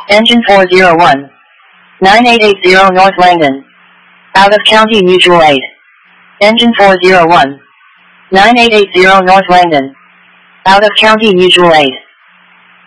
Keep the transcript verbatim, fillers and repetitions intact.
Engine four zero one. nine eight eight zero North Langdon. Out of county mutual aid. Engine four zero one. nine eight eight zero North Langdon. Out of county mutual aid.